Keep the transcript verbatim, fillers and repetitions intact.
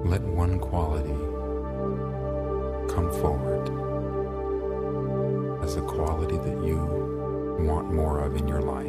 let one quality come forward as a quality that you want more of in your life.